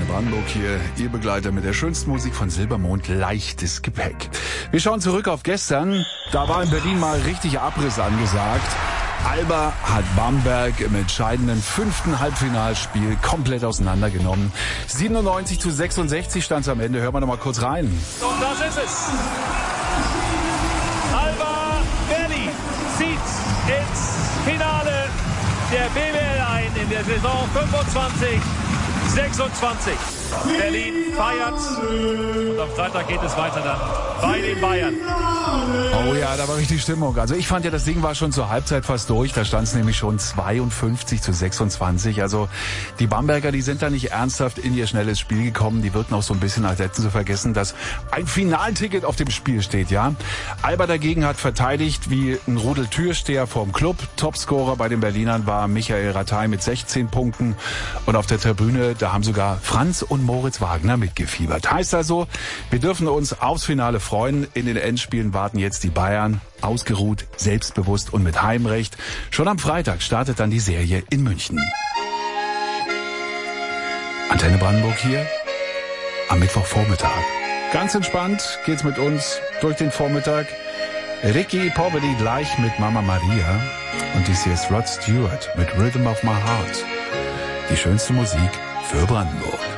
Antenne Brandenburg hier, Ihr Begleiter mit der schönsten Musik von Silbermond, leichtes Gepäck. Wir schauen zurück auf gestern. Da war in Berlin mal richtig Abriss angesagt. Alba hat Bamberg im entscheidenden 5. Halbfinalspiel komplett auseinandergenommen. 97:66 stand es am Ende. Hören wir noch mal kurz rein. Und das ist es. Alba Berlin zieht ins Finale der BBL ein in der Saison 25/26. Berlin feiert und am Freitag geht es weiter dann bei den Bayern. Oh ja, da war richtig Stimmung. Also ich fand ja, das Ding war schon zur Halbzeit fast durch. Da stand es nämlich schon 52:26. Also die Bamberger, die sind da nicht ernsthaft in ihr schnelles Spiel gekommen. Die wirken auch so ein bisschen, als hätten sie vergessen, dass ein Finalticket auf dem Spiel steht, ja. Alba dagegen hat verteidigt wie ein Rudel Türsteher vorm Club. Topscorer bei den Berlinern war Michael Rattay mit 16 Punkten. Und auf der Tribüne, da haben sogar Franz und Moritz Wagner mitgefiebert. Heißt also, wir dürfen uns aufs Finale freuen. In den Endspielen warten jetzt die Bayern, ausgeruht, selbstbewusst und mit Heimrecht. Schon am Freitag startet dann die Serie in München. Antenne Brandenburg hier am Mittwochvormittag. Ganz entspannt geht's mit uns durch den Vormittag. Ricky Povedy gleich mit Mama Maria. Und dies hier ist Rod Stewart mit Rhythm of My Heart. Die schönste Musik für Brandenburg.